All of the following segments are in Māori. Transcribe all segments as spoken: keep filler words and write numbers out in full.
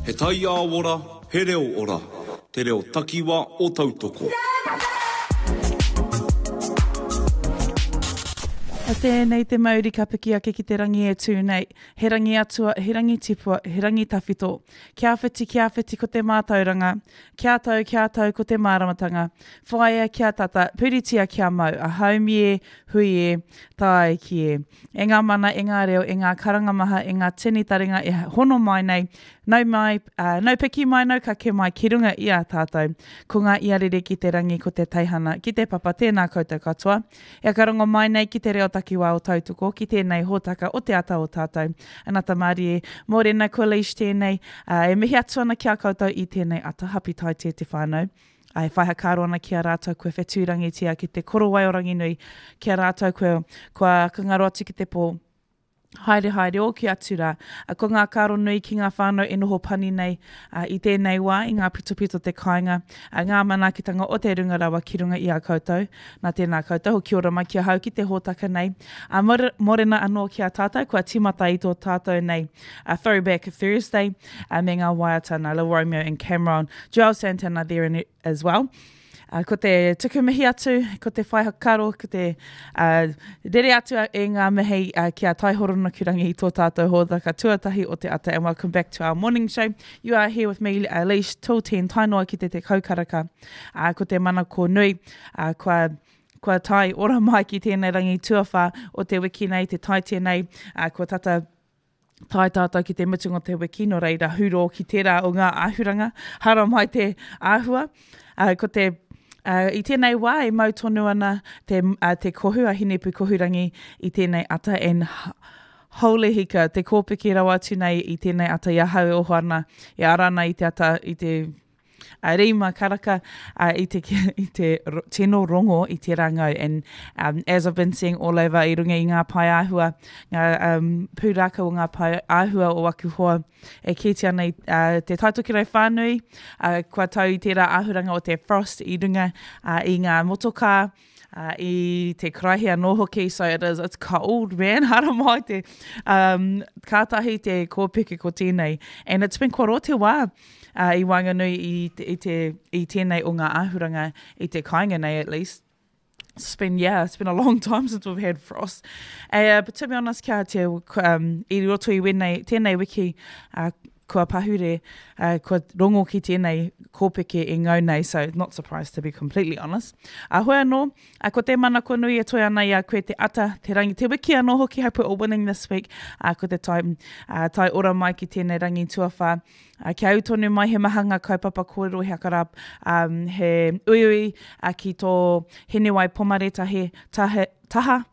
He tai a ora, he reo ora. Te reo takiwa o tautoko. A tēnei te mauri ka piki ake ki te rangi e tūnei. He rangi atua, he rangi tipua, he rangi tawhito. Kia whiti, kia whiti ko te mātauranga. Kia tau, kia tau ko te māramatanga. Whaia kia tata, puritia kia mau. A haumi e, hui e, tae ki e. E ngā mana, e ngā reo, e ngā karangamaha, e ngā tini taringa, e hono mai nei. Nau mai, uh, nau piki mai, nau ka ke mai, ki runga ia tātou. Ko ngā iarere ki te rangi, ko te taihana, ki te papa, tēnā koutou katoa. E karongo mai nei ki te reo takiwa o tautoko, ki tēnei hōtaka o te ata o tātou. Anata Māori e, mōrena ko leish tēnei, uh, e mihi atu ana kia koutou i tēnei ata, hapi tai te te whānau. Ai whaiha kāro ana kia rātou koe whetūrangi tia ki te korowai o rangi nui, kia rātou koe, kua kangaro atu ki te pō. Haere haere o ki atura. A ko ngā kāro nui ki ngā whānau e noho pani nei uh, i tēnei wā, i ngā pito pito te kāinga, uh, ngā manakitanga o te runga rawa ki runga i a koutou. Nā tēnā koutou, ho kia ora mai kia hau ki te hōtaka nei. A uh, morena anō kia tātou, kua timata i tō tātou nei. A uh, Throwback Thursday, uh, me ngā waiatana, La Romeo and Cameron, Joel Santana there in it as well. Uh, ko te tukumihi atu, ko te whaiha karo, ko te uh, rere atu e ngā mihi uh, kia taihorona ki rangi i tō tātou hōtaka tuatahi o te ata. And welcome back to our morning show. You are here with me, uh, Leish, till ten, tainoa ki te te kaukaraka. Uh, ko te mana ko nui, uh, kua, kua tai ora mai ki tēnei rangi tuawha o te wiki nei, te tai tēnei, uh, kua tata tai tātou ki te mutunga te wiki, no reira huro ki tērā o ngā āhuranga, hara mai te āhua, uh, ko te Uh, I tēnei wā e mau tonu ana te, uh, te kohu a hinepu kohurangi i tēnei ata en haole hika, te kōpiki rawa atu nei i tēnei ata i ahau e oho ana, i arana i te ata i te uh, rima karaka uh, i te, i te tino rongo i te rangau. And um, as I've been seeing all over i runga i ngā pai āhua, ngā um, pūraka o ngā pai āhua o aku hoa, e kēti ana i uh, te taitokerau whānui, uh, kua tau i tērā āhuranga o te frost i runga uh, i ngā motoka, uh, i te kraihia no hoki, so it is, it's cold, man, hara mai te um, kātahi te kōpiki ko tēnei. And it's been koro te wā. Uh, I Wanganui i, te, i, te, i tēnei o ngā āhuranga, i te kāinga nei at least. It's been, yeah, it's been a long time since we've had frost. Uh, but to be honest, kia te, um, i roto i wenei, tēnei wiki, uh, kua pahure, uh, kua rongo ki tēnei kōpeke i ngau nei, so not surprised to be completely honest. A uh, hoi anō, uh, ko te mana ko nui e toi ana i a koe te ata, te rangi te wiki anō hoki haupu o winning this week, uh, ko te tai, uh, tai ora mai ki tēnei rangi tuawha. Uh, kia utonu mai he mahanga kaupapa kōrero he akara um, he uiui uh, ki tō Hinewai Pomare tahe, tahe, taha.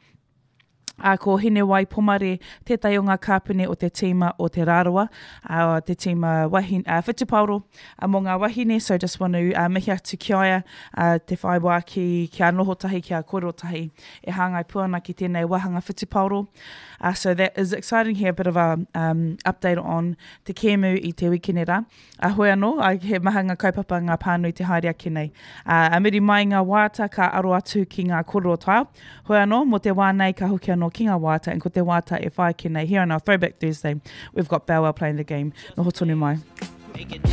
Uh, ko Hinewai Pomare, tētai o ngā kāpune o te tīma o te rāroa, uh, te tīma wahine, uh, Whitipauro, uh, mō ngā wahine, so just want to uh, mihi atu ki aia, uh, te whaiwa ki kia noho tahi, kia kōrero tahi, e hāngai puana ki tēnei wahanga Whitipauro. Uh, so that is exciting here, a bit of a um, update on te kēmu i te wikinera. Uh, hoi anō, uh, he mahanga kaupapa ngā pānui te haere ake nei. Uh, a miri mai ngā wāta ka aro atu ki ngā kōrero tau. Hoi anō, mo te wānei ka hoki anō ki ngā wāta, and ko te wāta e whae ki nei. Here on our Throwback Thursday, we've got Bow Wow playing the game. Noho tonu mai.